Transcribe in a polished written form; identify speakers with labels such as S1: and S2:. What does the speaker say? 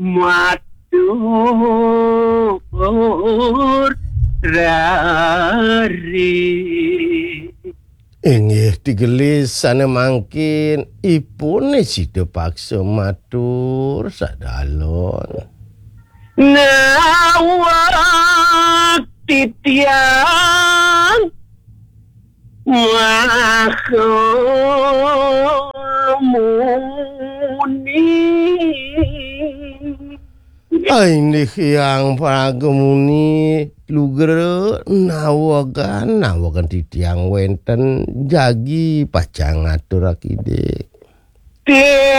S1: matur rari.
S2: Inggih digelis sana mangkin ipune sida paksa matur sadalon.
S1: Nawak titiang mahamuni.
S2: Ini yang pagemuni luger nawagan titiang wenten jagi pacang ngatur akide.